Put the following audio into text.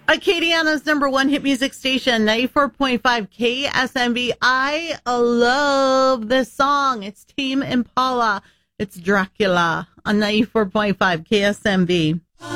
Acadiana's number one hit music station, 94.5 KSMB. I love this song. It's Tame Impala. It's Dracula on 94.5 KSMB.